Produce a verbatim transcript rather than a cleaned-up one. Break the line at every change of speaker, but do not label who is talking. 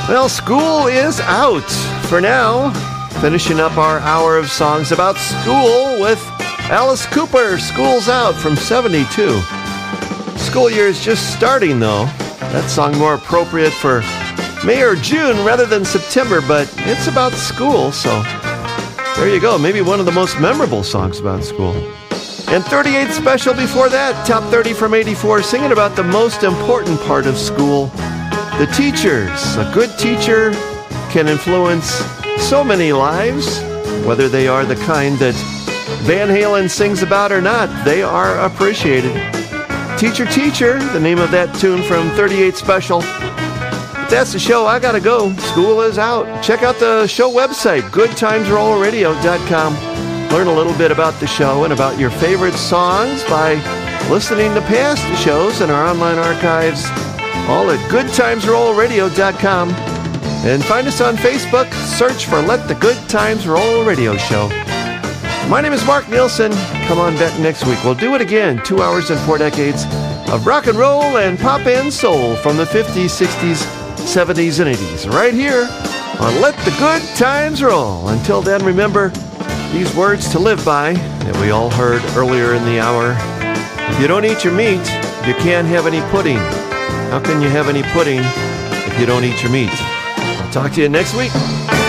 Well, school is out for now. Finishing up our hour of songs about school with Alice Cooper, School's Out from seventy-two. School year is just starting, though. That song more appropriate for May or June rather than September, but it's about school, so there you go. Maybe one of the most memorable songs about school. And thirty-eight special before that, Top thirty from eighty-four, singing about the most important part of school, the teachers. A good teacher can influence so many lives, whether they are the kind that Van Halen sings about or not, they are appreciated. Teacher, Teacher, the name of that tune from thirty-eight special. But that's the show. I gotta go. School is out. Check out the show website, good times roll radio dot com. Learn a little bit about the show and about your favorite songs by listening to past shows in our online archives, all at good times roll radio dot com. And find us on Facebook. Search for Let the Good Times Roll Radio Show. My name is Mark Nielsen. Come on back next week. We'll do it again. Two hours and four decades of rock and roll and pop and soul from the fifties, sixties, seventies, and eighties. Right here on Let the Good Times Roll. Until then, remember these words to live by that we all heard earlier in the hour. If you don't eat your meat, you can't have any pudding. How can you have any pudding if you don't eat your meat? I'll talk to you next week.